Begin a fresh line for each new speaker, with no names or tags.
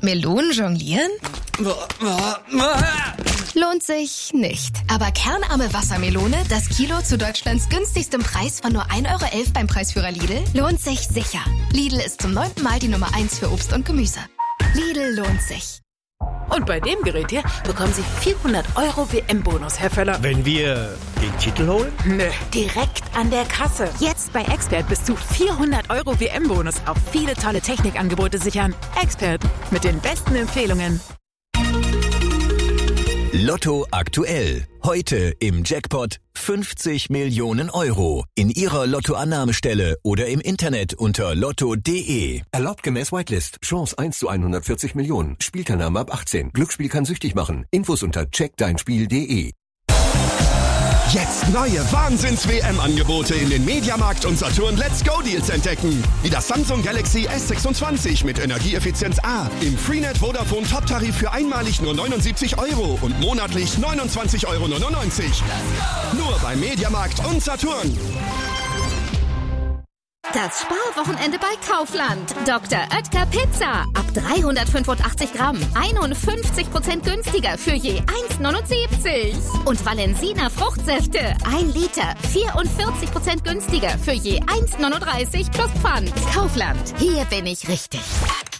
Melonen jonglieren? Lohnt sich nicht. Aber kernarme Wassermelone, das Kilo zu Deutschlands günstigstem Preis von nur 1,11 € beim Preisführer Lidl, lohnt sich sicher. Lidl ist zum 9. Mal die Nummer 1 für Obst und Gemüse. Lidl lohnt sich.
Und bei dem Gerät hier bekommen Sie 400 € WM-Bonus, Herr Völler.
Wenn wir den Titel holen?
Nö, direkt an der Kasse. Jetzt bei Expert bis zu 400 € WM-Bonus auf viele tolle Technikangebote sichern. Expert mit den besten Empfehlungen.
Lotto aktuell. Heute im Jackpot 50 Millionen € in Ihrer Lottoannahmestelle oder im Internet unter lotto.de.
Erlaubt gemäß Whitelist. Chance 1 zu 140 Millionen. Spielteilnahme ab 18. Glücksspiel kann süchtig machen. Infos unter checkdeinspiel.de.
Jetzt neue Wahnsinns-WM-Angebote in den Mediamarkt und Saturn Let's Go Deals entdecken. Wie das Samsung Galaxy S26 mit Energieeffizienz A im Freenet Vodafone Top-Tarif für einmalig nur 79 € und monatlich 29,99 €. Nur bei Mediamarkt und Saturn.
Das Sparwochenende bei Kaufland. Dr. Oetker Pizza. Ab 385 Gramm. 51% günstiger für je 1,79. Und Valensina Fruchtsäfte. 1 Liter. 44% günstiger für je 1,39 plus Pfand. Kaufland. Hier bin ich richtig.